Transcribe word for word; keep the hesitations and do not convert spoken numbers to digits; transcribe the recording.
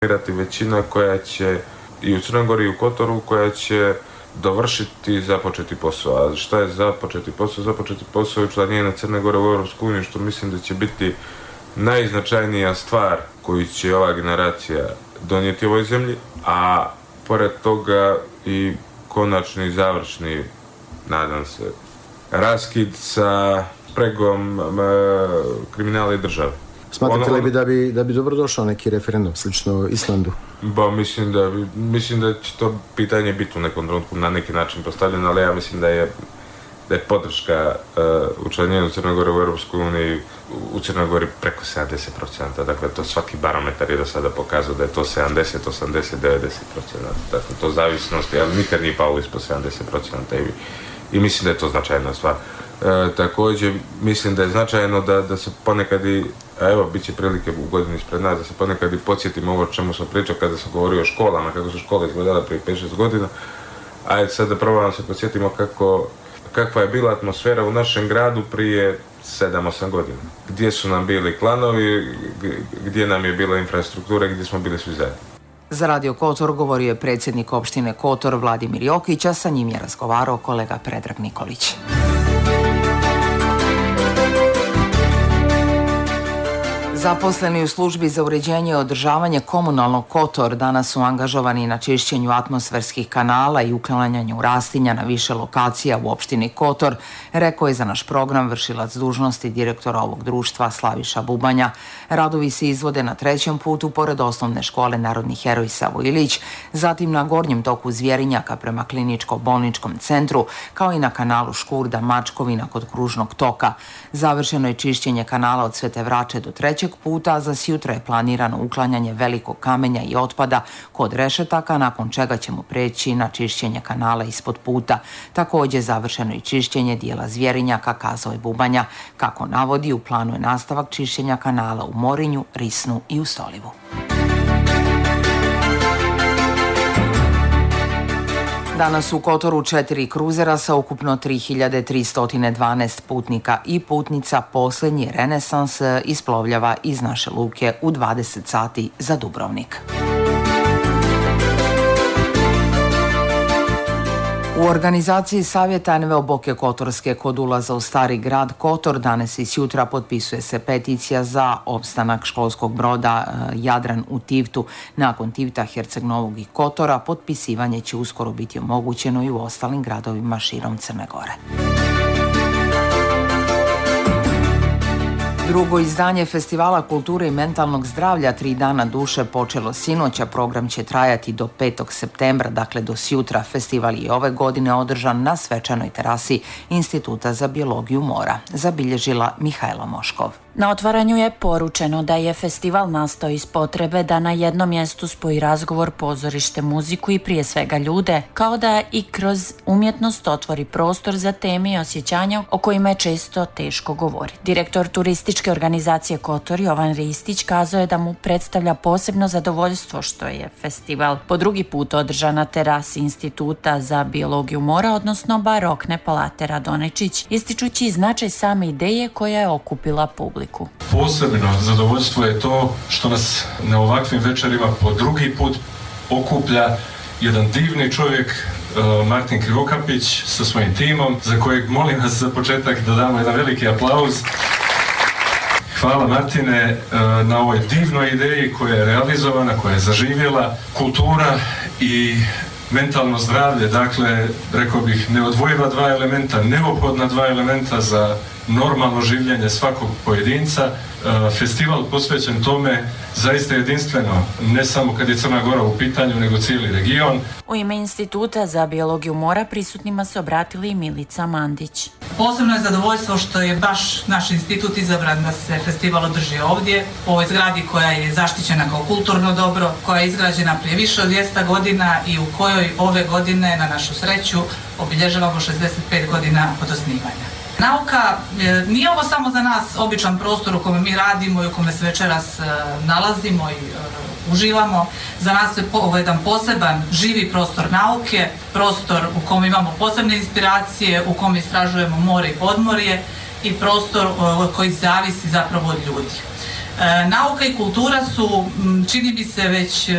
većina koja će i u Crnoj Gori i u Kotoru koja će dovršiti započeti posao. A šta je započeti posao? Započeti posao je učlanjenje Crne Gore u Europsku uniju, što mislim da će biti najznačajnija stvar koju će ova generacija donijeti ovoj zemlji, a pored toga i konačni završni, nadam se, raskid sa pregom e, kriminala i države. Smatrate li bi da bi, da bi dobro došao neki referendum, slično Islandu? Ba, mislim da, mislim da će to pitanje biti u nekom trenutku na neki način postavljeno, ali ja mislim da je, da je podrška uh, učlanjenju Crne Gore u Europskoj uniji u Crnoj Gori preko sedamdeset posto. Dakle, to svaki barometar je do sada pokazao da je to sedamdeset, osamdeset, devedeset posto. Dakle, to zavisnosti, ali nikad nije palo ispod sedamdeset posto. I, i mislim da je to značajna stvar. E, također, mislim da je značajno da, da se ponekad i, a evo, bit će prilike u godini ispred nas, da se ponekad i podsjetimo ovo čemu sam pričao kada sam govorio o školama, kako su škole izgledale prije pet šest godina. Ajde sad da probamo se podsjetimo kako, kakva je bila atmosfera u našem gradu prije sedam osam godina. Gdje su nam bili klanovi, gdje nam je bila infrastruktura, gdje smo bili svi zajedno. Za Radio Kotor govorio je predsjednik opštine Kotor Vladimir Jokić, a sa njim je razgovarao kolega Predrag Nikolić. Zaposleni u službi za uređenje i održavanje komunalnog Kotor danas su angažovani na čišćenju atmosferskih kanala i uklanjanju rastinja na više lokacija u opštini Kotor, rekao je za naš program vršilac dužnosti direktora ovog društva Slaviša Bubanja. Radovi se izvode na trećem putu pored osnovne škole Narodni heroj Savo Ilić, zatim na gornjem toku Zvjerinjaka prema kliničko-bolničkom centru, kao i na kanalu Škurda Mačkovina kod kružnog toka. Završeno je čišćenje kanala od Svete Vrače do trećeg puta, za sjutra je planirano uklanjanje velikog kamenja i otpada kod rešetaka, nakon čega ćemo preći na čišćenje kanala ispod puta. Također završeno je čišćenje dijela Zvjerinjaka, kazao je Bubanja. Kako navodi, u planu je nastavak čišćenja kanala u Morinju, Risnu i u Stolivu. Danas u Kotoru četiri kruzera sa ukupno tri hiljade tristo dvanaest putnika i putnica posljednji renesans isplovljava iz naše luke u dvadeset sati za Dubrovnik. U organizaciji Savjeta N V O Boke Kotorske kod ulaza u stari grad Kotor danas i sjutra potpisuje se peticija za opstanak školskog broda Jadran u Tivtu. Nakon Tivta, Herceg Novog i Kotora potpisivanje će uskoro biti omogućeno i u ostalim gradovima širom Crne Gore. Drugo izdanje Festivala kulture i mentalnog zdravlja Tri dana duše počelo sinoć, a program će trajati do petog septembra, dakle do sjutra. Festival je ove godine održan na svečanoj terasi Instituta za biologiju mora, zabilježila Mihajla Moškov. Na otvaranju je poručeno da je festival nastao iz potrebe da na jednom mjestu spoji razgovor, pozorište, muziku i prije svega ljude, kao da i kroz umjetnost otvori prostor za teme i osjećanja o kojima je često teško govoriti. Direktor turističke organizacije Kotor Jovan Ristić kazao je da mu predstavlja posebno zadovoljstvo što je festival po drugi put održan na terasi Instituta za biologiju mora, odnosno Barokne palate Radonečić, ističući značaj same ideje koja je okupila publiku. Posebno zadovoljstvo je to što nas na ovakvim večerima po drugi put okuplja jedan divni čovjek, Martin Krivokapić sa svojim timom, za kojeg molim vas za početak da damo jedan veliki aplauz. Hvala Martine na ovoj divnoj ideji koja je realizovana, koja je zaživjela. Kultura i mentalno zdravlje, dakle, rekao bih, neodvojiva dva elementa, neophodna dva elementa za normalno življenje svakog pojedinca. Festival posvećen tome zaista jedinstveno, ne samo kad je Crna Gora u pitanju, nego cijeli region. U ime Instituta za biologiju mora prisutnima se obratili i Milica Mandić. Posebno je zadovoljstvo što je baš naš institut izabran da se festival održi ovdje, u ovoj zgradi koja je zaštićena kao kulturno dobro, koja je izgrađena prije više od dvjesto godina i u kojoj ove godine, na našu sreću, obilježavamo šezdeset pet godina od osnivanja. Nauka nije ovo samo za nas običan prostor u kome mi radimo i u kome se večeras nalazimo i uživamo. Za nas je ovo jedan poseban, živi prostor nauke, prostor u kome imamo posebne inspiracije, u kome istražujemo more i podmorje i prostor koji zavisi zapravo od ljudi. Nauka i kultura su, čini mi se, već